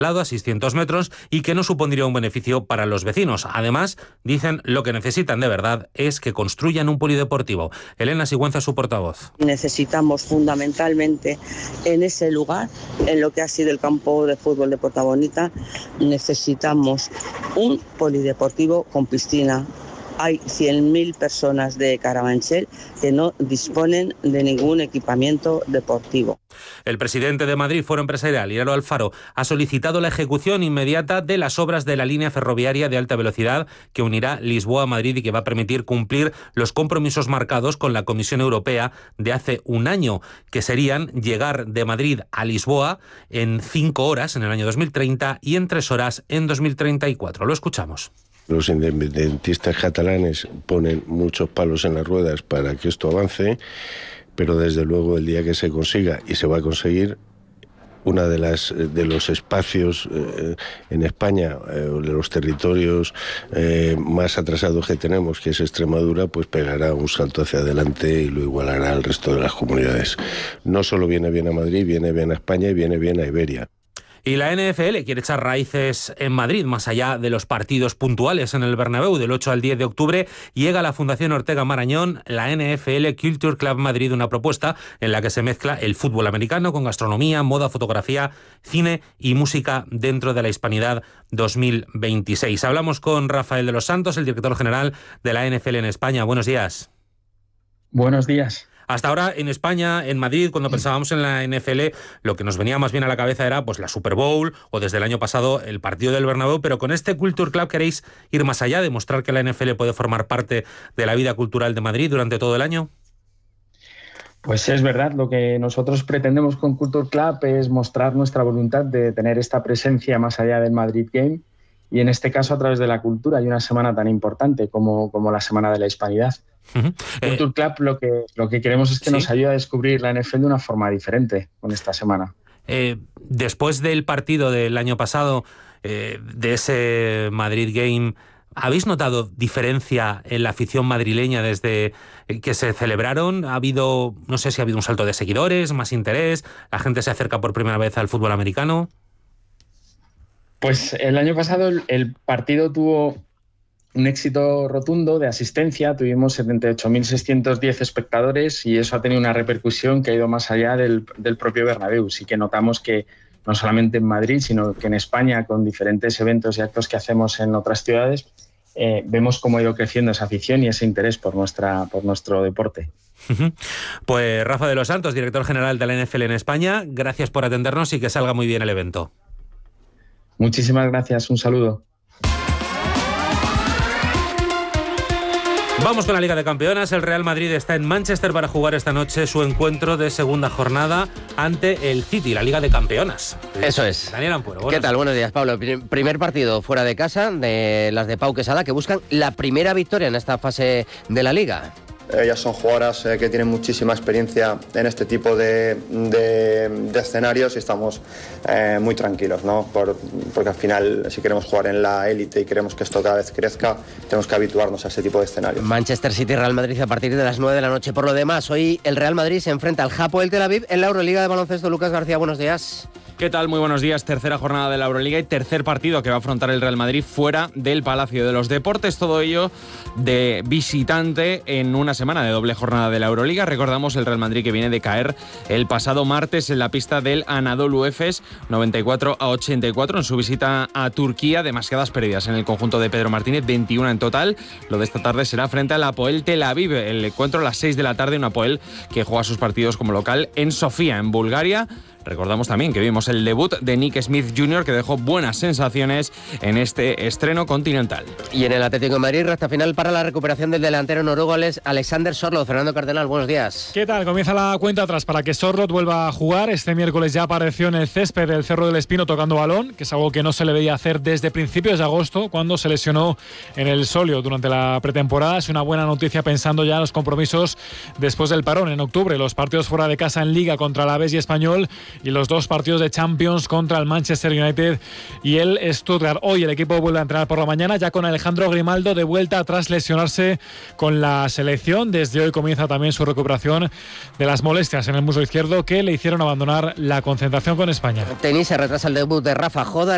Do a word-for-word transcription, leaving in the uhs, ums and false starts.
a seiscientos metros y que no supondría un beneficio para los vecinos. Además, dicen lo que necesitan de verdad es que construyan un polideportivo. Elena Sigüenza, su portavoz. Necesitamos fundamentalmente en ese lugar, en lo que ha sido el campo de fútbol de Portabonita, necesitamos un polideportivo con piscina. Hay cien mil personas de Carabanchel que no disponen de ningún equipamiento deportivo. El presidente de Madrid Foro Empresarial, Hilario Alfaro, ha solicitado la ejecución inmediata de las obras de la línea ferroviaria de alta velocidad que unirá Lisboa a Madrid y que va a permitir cumplir los compromisos marcados con la Comisión Europea de hace un año, que serían llegar de Madrid a Lisboa en cinco horas en el año dos mil treinta y en tres horas en dos mil treinta y cuatro. Lo escuchamos. Los independentistas catalanes ponen muchos palos en las ruedas para que esto avance, pero desde luego el día que se consiga, y se va a conseguir, una de las de los espacios eh, en España, eh, de los territorios eh, más atrasados que tenemos, que es Extremadura, pues pegará un salto hacia adelante y lo igualará al resto de las comunidades. No solo viene bien a Madrid, viene bien a España y viene bien a Iberia. Y la N F L quiere echar raíces en Madrid, más allá de los partidos puntuales en el Bernabéu. Del ocho al diez de octubre llega a la Fundación Ortega Marañón la N F L Culture Club Madrid, una propuesta en la que se mezcla el fútbol americano con gastronomía, moda, fotografía, cine y música dentro de la Hispanidad dos mil veintiséis. Hablamos con Rafael de los Santos, el director general de la N F L en España. Buenos días. Buenos días. Hasta ahora en España, en Madrid, cuando pensábamos en la N F L, lo que nos venía más bien a la cabeza era pues la Super Bowl o desde el año pasado el partido del Bernabéu, pero con este Culture Club queréis ir más allá, demostrar que la N F L puede formar parte de la vida cultural de Madrid durante todo el año. Pues es verdad, lo que nosotros pretendemos con Culture Club es mostrar nuestra voluntad de tener esta presencia más allá del Madrid Game, y en este caso a través de la cultura y una semana tan importante como, como la Semana de la Hispanidad. Uh-huh. Culture eh, Club lo que, lo que queremos es que ¿sí? nos ayude a descubrir la N F L de una forma diferente con esta semana. Eh, después del partido del año pasado, eh, de ese Madrid Game, ¿habéis notado diferencia en la afición madrileña desde que se celebraron? ¿Ha habido, no sé si ha habido un salto de seguidores, más interés? ¿La gente se acerca por primera vez al fútbol americano? Pues el año pasado el, el partido tuvo un éxito rotundo de asistencia. Tuvimos setenta y ocho mil seiscientos diez espectadores y eso ha tenido una repercusión que ha ido más allá del, del propio Bernabéu. Sí que notamos que no solamente en Madrid, sino que en España, con diferentes eventos y actos que hacemos en otras ciudades, eh, vemos cómo ha ido creciendo esa afición y ese interés por, nuestra, por nuestro deporte. Pues Rafa de los Santos, director general de la N F L en España, gracias por atendernos y que salga muy bien el evento. Muchísimas gracias, un saludo. Vamos con la Liga de Campeonas. El Real Madrid está en Manchester para jugar esta noche su encuentro de segunda jornada ante el City, la Liga de Campeonas. Eso es. Daniel Ampuero. ¿Qué tal? Buenos días, Pablo. Primer partido fuera de casa de las de Pau Quesada, que buscan la primera victoria en esta fase de la Liga. Ellas son jugadoras eh, que tienen muchísima experiencia en este tipo de, de, de escenarios y estamos eh, muy tranquilos, ¿no? Por, porque al final, si queremos jugar en la élite y queremos que esto cada vez crezca, tenemos que habituarnos a ese tipo de escenarios. Manchester City, Real Madrid a partir de las nueve de la noche. Por lo demás, hoy el Real Madrid se enfrenta al Hapoel Tel Aviv en la Euroliga de baloncesto. Lucas García, buenos días. ¿Qué tal? Muy buenos días. Tercera jornada de la Euroliga y tercer partido que va a afrontar el Real Madrid fuera del Palacio de los Deportes. Todo ello de visitante en una semana de doble jornada de la Euroliga. Recordamos el Real Madrid que viene de caer el pasado martes en la pista del Anadolu Efes, noventa y cuatro a ochenta y cuatro en su visita a Turquía. Demasiadas pérdidas en el conjunto de Pedro Martínez, veintiuno en total. Lo de esta tarde será frente al Hapoel Tel Aviv. El encuentro a las seis de la tarde, un Hapoel que juega sus partidos como local en Sofía, en Bulgaria. Recordamos también que vimos el debut de Nick Smith junior, que dejó buenas sensaciones en este estreno continental. Y en el Atlético de Madrid, recta final para la recuperación del delantero noruego Alexander Sørloth. Fernando Cardenal, buenos días. ¿Qué tal? Comienza la cuenta atrás para que Sørloth vuelva a jugar. Este miércoles ya apareció en el césped del Cerro del Espino tocando balón, que es algo que no se le veía hacer desde principios de agosto, cuando se lesionó en el Solio durante la pretemporada. Es una buena noticia pensando ya en los compromisos después del parón. En octubre, los partidos fuera de casa en Liga contra Alavés y Español, y los dos partidos de Champions contra el Manchester United y el Stuttgart. Hoy el equipo vuelve a entrenar por la mañana, ya con Alejandro Grimaldo de vuelta tras lesionarse con la selección. Desde hoy comienza también su recuperación de las molestias en el muslo izquierdo que le hicieron abandonar la concentración con España. Tenis, se retrasa el debut de Rafa Jodar